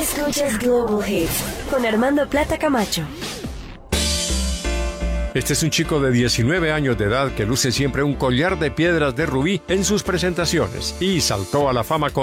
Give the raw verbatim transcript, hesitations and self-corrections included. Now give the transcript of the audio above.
Escuchas Global Hits con Armando Plata Camacho. Este es un chico de diecinueve años de edad que luce siempre un collar de piedras de rubí en sus presentaciones y saltó a la fama con